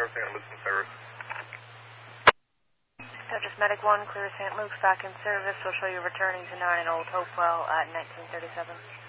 St. Luke's in service. Dodgers Medic 1, clear St. Luke's back in service. We'll show you returning to 9 Old Hopewell at 1937.